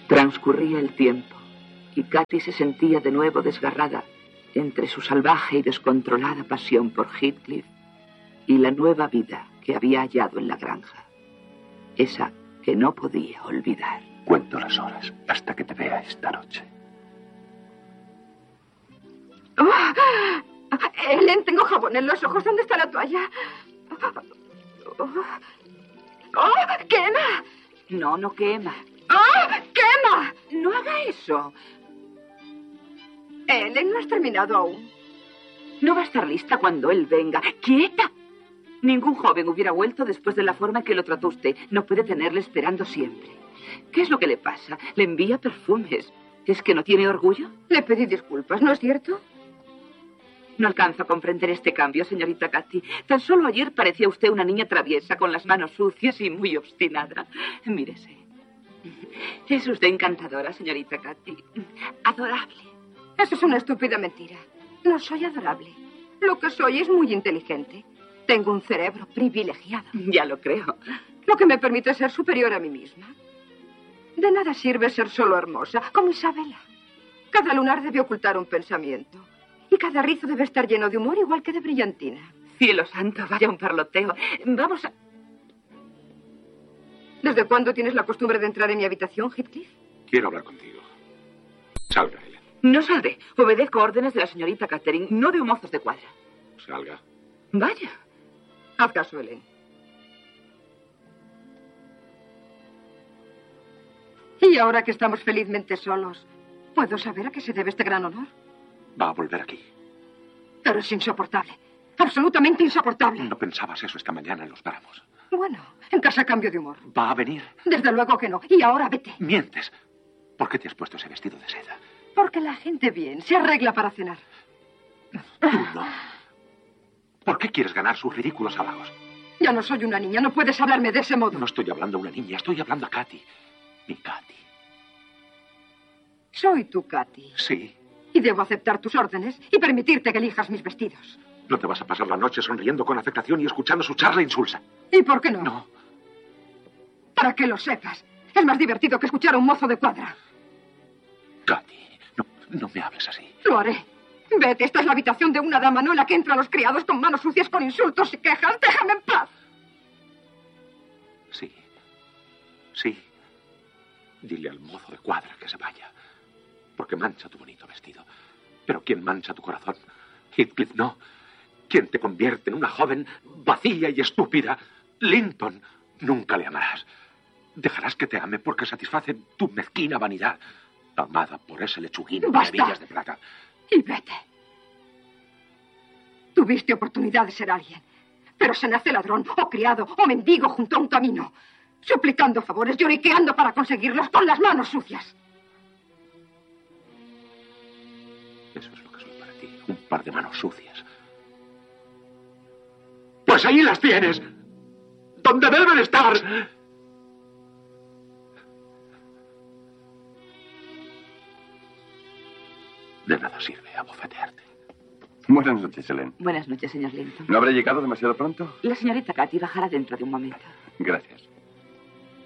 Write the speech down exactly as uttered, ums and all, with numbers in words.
Transcurría el tiempo y Cathy se sentía de nuevo desgarrada entre su salvaje y descontrolada pasión por Heathcliff y la nueva vida que había hallado en la granja. Esa que no podía olvidar. Cuento las horas hasta que te vea esta noche. Oh, Ellen, tengo jabón en los ojos. ¿Dónde está la toalla? Oh, oh, quema. No, no quema. ¡Oh, quema! No haga eso. Ellen, no has terminado aún. No va a estar lista cuando él venga. ¡Quieta! Ningún joven hubiera vuelto después de la forma en que lo trató usted. No puede tenerle esperando siempre. ¿Qué es lo que le pasa? Le envía perfumes. ¿Es que no tiene orgullo? Le pedí disculpas, ¿no es cierto? No alcanzo a comprender este cambio, señorita Cathy. Tan solo ayer parecía usted una niña traviesa, con las manos sucias y muy obstinada. Mírese. Es usted encantadora, señorita Cathy. Adorable. Eso es una estúpida mentira. No soy adorable. Lo que soy es muy inteligente. Tengo un cerebro privilegiado. Ya lo creo. Lo que me permite ser superior a mí misma. De nada sirve ser solo hermosa, como Isabela. Cada lunar debe ocultar un pensamiento. Y cada rizo debe estar lleno de humor, igual que de brillantina. Cielo santo, vaya un parloteo. Vamos a... ¿Desde cuándo tienes la costumbre de entrar en mi habitación, Heathcliff? Quiero hablar contigo. Salga, Ellen. No saldré. Obedezco órdenes de la señorita Catherine, no de mozos de cuadra. Salga. Vaya. Haz caso, Ellen. Y ahora que estamos felizmente solos, ¿puedo saber a qué se debe este gran honor? Va a volver aquí. Pero es insoportable. Absolutamente insoportable. No pensabas eso esta mañana en los páramos. Bueno, en casa cambio de humor. ¿Va a venir? Desde luego que no. Y ahora vete. Mientes. ¿Por qué te has puesto ese vestido de seda? Porque la gente bien se arregla para cenar. Tú no. ¿Por qué quieres ganar sus ridículos halagos? Ya no soy una niña. No puedes hablarme de ese modo. No estoy hablando a una niña. Estoy hablando a Cathy. Mi Cathy. Soy tu Cathy. Sí. Y debo aceptar tus órdenes y permitirte que elijas mis vestidos. No te vas a pasar la noche sonriendo con afectación y escuchando su charla insulsa. ¿Y por qué no? No. Para que lo sepas. Es más divertido que escuchar a un mozo de cuadra. Cathy, no, no me hables así. Lo haré. Vete, esta es la habitación de una dama, no en la que entran los criados con manos sucias, con insultos y quejas. Déjame en paz. Sí. Sí. Dile al mozo de cuadra que se vaya. Porque mancha tu bonito vestido. Pero ¿quién mancha tu corazón? Heathcliff no. ¿Quién te convierte en una joven vacía y estúpida? Linton. Nunca le amarás. Dejarás que te ame porque satisface tu mezquina vanidad. Amada por ese lechuguín de hebillas de plata. Y vete. Tuviste oportunidad de ser alguien. Pero se nace ladrón, o criado, o mendigo junto a un camino. Suplicando favores, lloriqueando para conseguirlos con las manos sucias. Eso es lo que soy para ti. Un par de manos sucias. Pues ahí las tienes. Donde deben estar. De nada sirve abofetearte. Buenas noches, Ellen. Buenas noches, señor Linton. ¿No habrá llegado demasiado pronto? La señorita Cathy bajará dentro de un momento. Gracias.